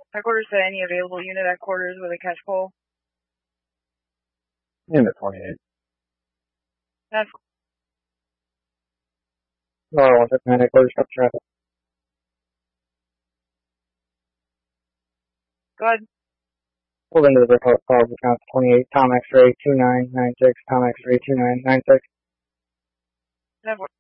Headquarters to any available unit at quarters with a catch pole. Unit 28. That's Laurel 159, headquarters, stop traffic. go ahead. Pulled into the report call, Wisconsin 28, Tom X-ray 2996, Tom X-ray 2996. Network.